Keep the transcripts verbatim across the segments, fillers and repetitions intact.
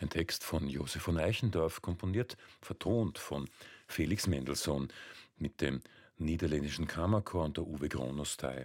Ein Text von Joseph von Eichendorff, komponiert, vertont von Felix Mendelssohn mit dem niederländischen Kammerchor und der Uwe Gronostay.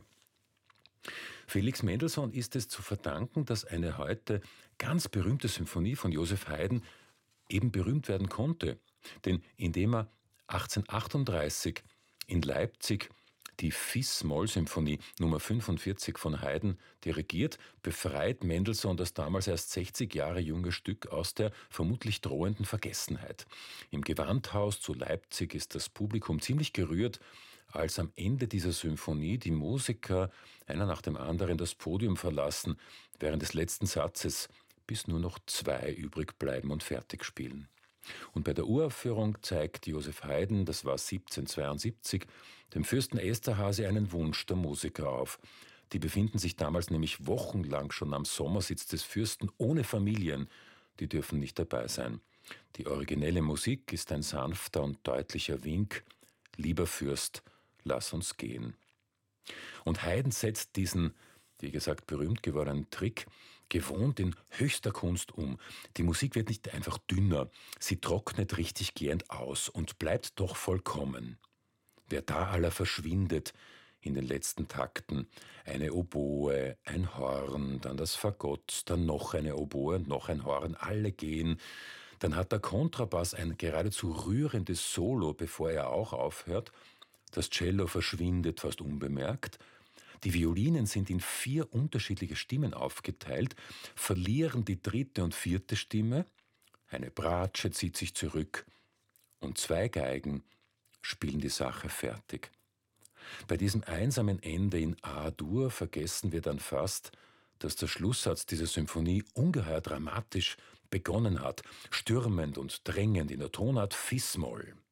Felix Mendelssohn ist es zu verdanken, dass eine heute ganz berühmte Symphonie von Joseph Haydn eben berühmt werden konnte. Denn indem er achtzehnhundertachtunddreißig in Leipzig die Fis-Moll-Symphonie Nummer fünfundvierzig von Haydn dirigiert, befreit Mendelssohn das damals erst sechzig Jahre junge Stück aus der vermutlich drohenden Vergessenheit. Im Gewandhaus zu Leipzig ist das Publikum ziemlich gerührt, als am Ende dieser Symphonie die Musiker einer nach dem anderen das Podium verlassen, während des letzten Satzes, bis nur noch zwei übrig bleiben und fertig spielen. Und bei der Uraufführung zeigt Joseph Haydn, das war siebzehnhundertzweiundsiebzig, dem Fürsten Esterhazy einen Wunsch der Musiker auf. Die befinden sich damals nämlich wochenlang schon am Sommersitz des Fürsten ohne Familien. Die dürfen nicht dabei sein. Die originelle Musik ist ein sanfter und deutlicher Wink: Lieber Fürst, lass uns gehen. Und Haydn setzt diesen, wie gesagt, berühmt gewordenen Trick gewohnt in höchster Kunst um. Die Musik wird nicht einfach dünner, sie trocknet richtig gehend aus und bleibt doch vollkommen. Wer da aller verschwindet in den letzten Takten, eine Oboe, ein Horn, dann das Fagott, dann noch eine Oboe und noch ein Horn, alle gehen. Dann hat der Kontrabass ein geradezu rührendes Solo, bevor er auch aufhört. Das Cello verschwindet fast unbemerkt. Die Violinen sind in vier unterschiedliche Stimmen aufgeteilt, verlieren die dritte und vierte Stimme, eine Bratsche zieht sich zurück und zwei Geigen spielen die Sache fertig. Bei diesem einsamen Ende in A-Dur vergessen wir dann fast, dass der Schlusssatz dieser Symphonie ungeheuer dramatisch begonnen hat, stürmend und drängend in der Tonart Fis-Moll.